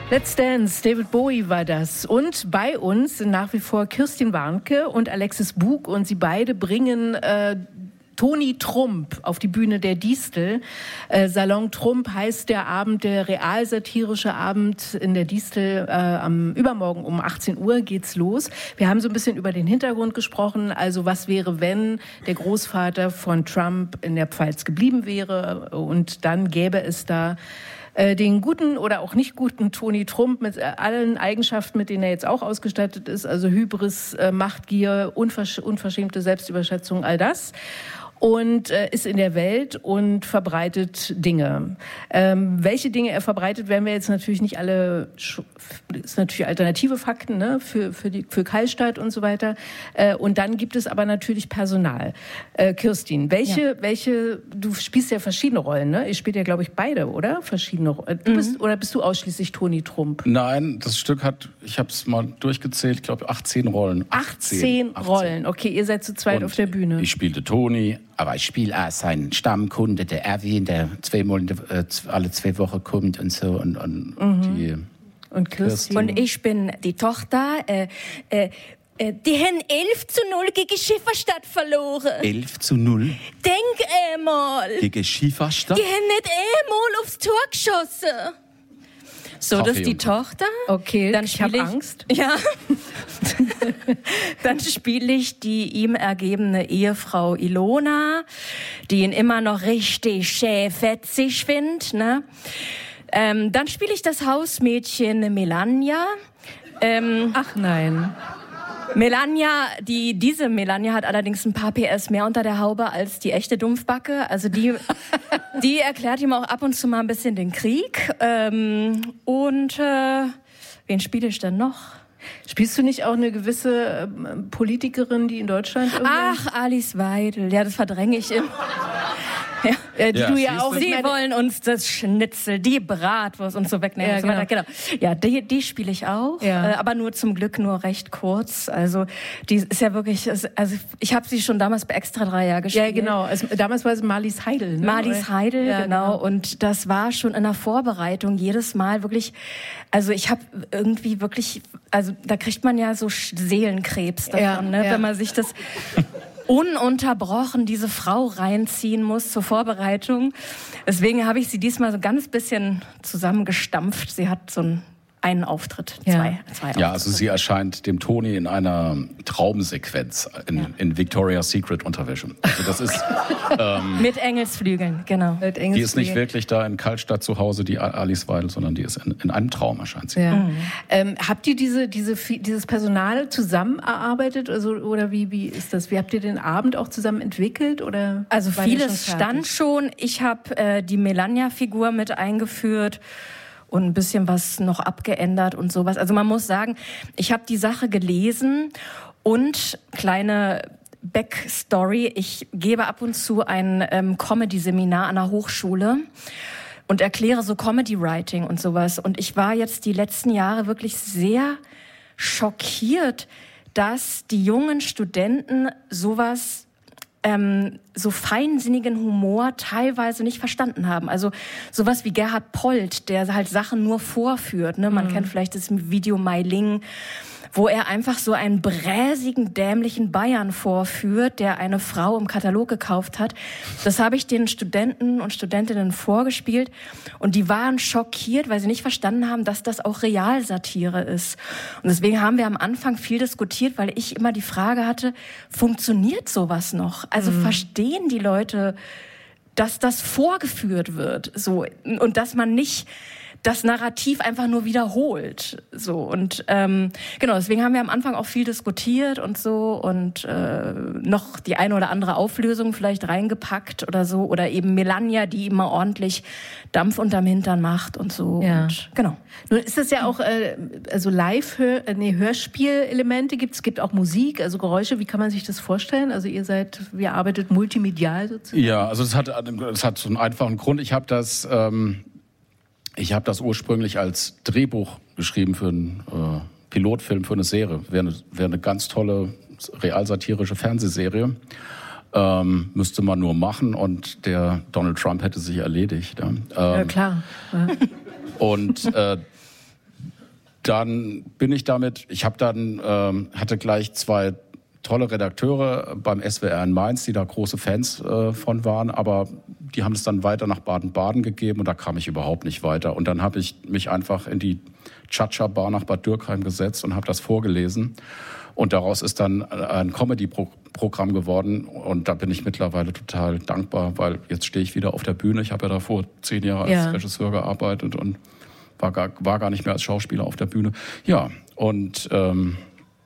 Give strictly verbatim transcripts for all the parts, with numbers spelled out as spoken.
Let's Dance, David Bowie war das. Und bei uns sind nach wie vor Kirstin Warnke und Alexis Bug. Und sie beide bringen äh, Toni Trump auf die Bühne der Distel. Äh, Salon Trump heißt der Abend, der realsatirische Abend in der Distel. Äh, am Übermorgen um achtzehn Uhr geht's los. Wir haben so ein bisschen über den Hintergrund gesprochen. Also was wäre, wenn der Großvater von Trump in der Pfalz geblieben wäre? Und dann gäbe es da den guten oder auch nicht guten Toni Trump mit allen Eigenschaften, mit denen er jetzt auch ausgestattet ist, also Hybris, Machtgier, unversch- unverschämte Selbstüberschätzung, all das. Und äh, ist in der Welt und verbreitet Dinge. Ähm, welche Dinge er verbreitet, werden wir jetzt natürlich nicht alle, das ist natürlich alternative Fakten, ne, für, für, die, für Kallstadt und so weiter. Äh, und dann gibt es aber natürlich Personal. Äh, Kirstin, welche, ja. welche, du spielst ja verschiedene Rollen, ne? Ihr spielt ja, glaube ich, beide, oder? Verschiedene Rollen. Du bist, mhm. Oder bist du ausschließlich Toni Trump? Nein, das Stück hat, ich habe es mal durchgezählt, ich glaube achtzehn Rollen. achtzehn, achtzehn Rollen, okay, ihr seid zu zweit und auf der Bühne. Ich spielte Toni. Aber ich spiele auch seinen Stammkunde, der Erwin, der zweimal äh, alle zwei Wochen kommt und so. Und, und, mhm. die und Kirstin. Und ich bin die Tochter. Äh, äh, äh, die haben elf zu null gegen Schifferstadt verloren. elf zu null? Denk einmal. Gegen Schifferstadt? Die haben nicht einmal aufs Tor geschossen. So, das ist die Tochter. Okay, dann ich habe Angst. Ja. Dann spiele ich die ihm ergebene Ehefrau Ilona, die ihn immer noch richtig schäfetzig findet. Ne? Ähm, dann spiele ich das Hausmädchen Melania. Ähm, Ach nein. Melania, die, diese Melania hat allerdings ein paar P S mehr unter der Haube als die echte Dumpfbacke. Also die, die erklärt ihm auch ab und zu mal ein bisschen den Krieg. Ähm, und äh, wen spiele ich denn noch? Spielst du nicht auch eine gewisse äh, Politikerin, die in Deutschland irgendwie... Ach, Alice Weidel. Ja, das verdränge ich immer. Ja. Äh, die ja, du ja auch. Sie meine... wollen uns das Schnitzel, die Bratwurst und so wegnehmen. Ja, und so weiter. Genau. Ja, die, die spiele ich auch, ja. äh, aber nur zum Glück nur recht kurz. Also die ist ja wirklich, also ich habe sie schon damals bei Extra drei ja gespielt. Ja, genau. Also, damals war es Marlies Heidel. Ne? Marlies Heidel, ja, genau. genau. Und das war schon in der Vorbereitung jedes Mal wirklich. Also ich habe irgendwie wirklich, also da kriegt man ja so Seelenkrebs davon, ja, ne, ja. wenn man sich das ununterbrochen diese Frau reinziehen muss zur Vorbereitung. Deswegen habe ich sie diesmal so ganz bisschen zusammengestampft. Sie hat so einen, einen Auftritt, ja. zwei, zwei Ja, also sie erscheint dem Toni in einer Traumsequenz in, ja. in Victoria's Secret Unterwäsche. Also das ist ähm, mit Engelsflügeln, genau. Mit die ist nicht wirklich da in Kallstadt zu Hause, die Alice Weidel, sondern die ist in, in einem Traum erscheint sie. Ja. Mhm. Ähm, habt ihr diese, diese, dieses Personal zusammen erarbeitet? Also, oder wie, wie ist das? Wie habt ihr den Abend auch zusammen entwickelt? Oder also vieles stand schon. Ich habe äh, die Melania-Figur mit eingeführt und ein bisschen was noch abgeändert und sowas. Also man muss sagen, ich habe die Sache gelesen und kleine Backstory. Ich gebe ab und zu ein ähm, Comedy-Seminar an der Hochschule und erkläre so Comedy-Writing und sowas. Und ich war jetzt die letzten Jahre wirklich sehr schockiert, dass die jungen Studenten sowas Ähm, so feinsinnigen Humor teilweise nicht verstanden haben. Also sowas wie Gerhard Polt, der halt Sachen nur vorführt. Ne? Man mhm. kennt vielleicht das Video Mai Ling, wo er einfach so einen bräsigen, dämlichen Bayern vorführt, der eine Frau im Katalog gekauft hat. Das habe ich den Studenten und Studentinnen vorgespielt und die waren schockiert, weil sie nicht verstanden haben, dass das auch Realsatire ist. Und deswegen haben wir am Anfang viel diskutiert, weil ich immer die Frage hatte, funktioniert sowas noch? Also mhm. verstehen die Leute, dass das vorgeführt wird, so, und dass man nicht das Narrativ einfach nur wiederholt, so. Und ähm, genau, deswegen haben wir am Anfang auch viel diskutiert und so und äh, noch die eine oder andere Auflösung vielleicht reingepackt oder so, oder eben Melania, die immer ordentlich Dampf unterm Hintern macht und so. Ja. Und, genau. Nun ist das ja auch äh, also live -Hör nee, Hörspielelemente gibt es, gibt auch Musik, also Geräusche. Wie kann man sich das vorstellen? Also ihr seid, ihr arbeitet multimedial sozusagen. Ja, also das hat, das hat so einen einfachen Grund. Ich habe das ähm Ich habe das ursprünglich als Drehbuch geschrieben für einen äh, Pilotfilm, für eine Serie. Wäre eine, wäre eine ganz tolle realsatirische Fernsehserie. Ähm, müsste man nur machen und der Donald Trump hätte sich erledigt. Ja, ähm, ja klar. Ja. Und äh, dann bin ich damit, ich habe dann, ähm, hatte gleich zwei tolle Redakteure beim S W R in Mainz, die da große Fans äh, von waren, aber die haben es dann weiter nach Baden-Baden gegeben und da kam ich überhaupt nicht weiter. Und dann habe ich mich einfach in die Chacha-Bar nach Bad Dürkheim gesetzt und habe das vorgelesen. Und daraus ist dann ein Comedy-Programm geworden und da bin ich mittlerweile total dankbar, weil jetzt stehe ich wieder auf der Bühne. Ich habe ja davor zehn Jahre als ja. Regisseur gearbeitet und war gar, war gar nicht mehr als Schauspieler auf der Bühne. Ja, und ähm,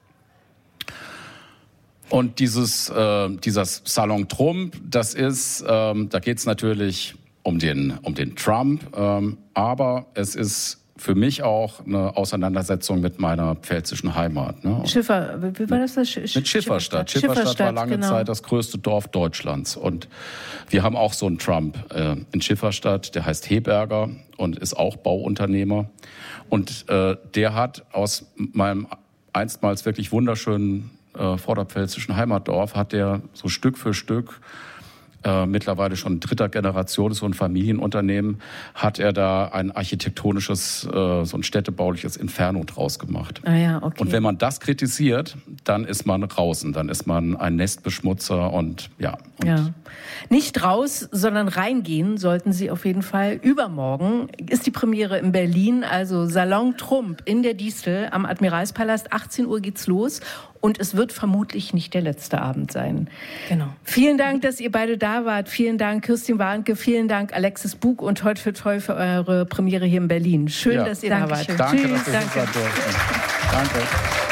und dieses äh, dieser Salon Trump, das ist, ähm, da geht es natürlich um den um den Trump, ähm, aber es ist für mich auch eine Auseinandersetzung mit meiner pfälzischen Heimat. Ne? Schiffer, wie war das? das? Sch- mit Schifferstadt. Schifferstadt. Schifferstadt war lange genau. Zeit das größte Dorf Deutschlands. Und wir haben auch so einen Trump äh, in Schifferstadt, der heißt Heberger und ist auch Bauunternehmer. Und äh, der hat aus meinem einstmals wirklich wunderschönen äh, vorderpfälzischen Heimatdorf, hat der so Stück für Stück, Äh, mittlerweile schon dritter Generation, so ein Familienunternehmen, hat er da ein architektonisches, äh, so ein städtebauliches Inferno draus gemacht. Ah ja, okay. Und wenn man das kritisiert, dann ist man draußen, dann ist man ein Nestbeschmutzer und ja. Und ja. Nicht raus, sondern reingehen sollten Sie auf jeden Fall. Übermorgen ist die Premiere in Berlin, also Salon Trump in der Distel am Admiralspalast. achtzehn Uhr geht's los. Und es wird vermutlich nicht der letzte Abend sein. Genau. Vielen Dank, dass ihr beide da wart. Vielen Dank, Kirstin Warnke. Vielen Dank, Alexis Bug. Und heute für toll für eure Premiere hier in Berlin. Schön, ja. dass ihr Dankeschön. da wart. Danke, Tschüss. dass ihr Danke. Danke. Danke.